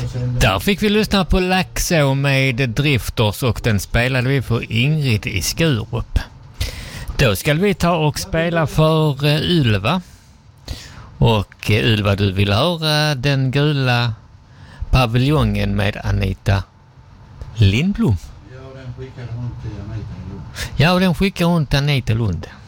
Där fick vi lyssna på Laxå med Drifters och den spelade vi för Ingrid i Skurup. Då ska vi ta och spela för Ylva. Och Ylva, du vill höra Den gula paviljongen med Anita Lindblom. Ja, den skickar hon till Anita Lund. Ja, och den skickar hon till Anita Lund.